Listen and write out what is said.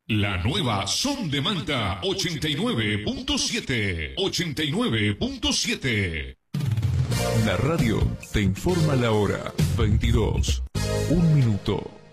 La nueva Son de Manta 89.7. 89.7. La radio te informa la hora. 22. Un minuto.